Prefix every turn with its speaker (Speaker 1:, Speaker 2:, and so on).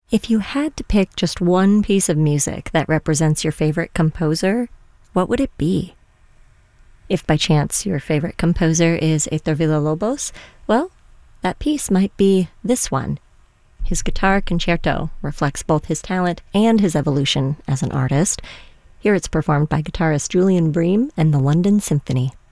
Speaker 1: If you had to pick just one piece of music that represents your favorite composer, what would it be? If by chance your favorite composer is Héctor Villa-Lobos, well, that piece might be this one. His guitar concerto reflects both his talent and his evolution as an artist. Here it's performed by guitarist Julian Bream and the London Symphony.